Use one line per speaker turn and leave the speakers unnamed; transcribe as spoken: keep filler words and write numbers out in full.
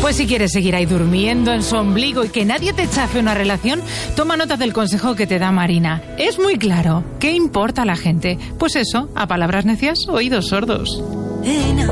Pues si quieres seguir ahí durmiendo en su ombligo y que nadie te chafe una relación, toma nota del consejo que te da Marina. Es muy claro. ¿Qué importa a la gente? Pues eso, a palabras necias, oídos sordos.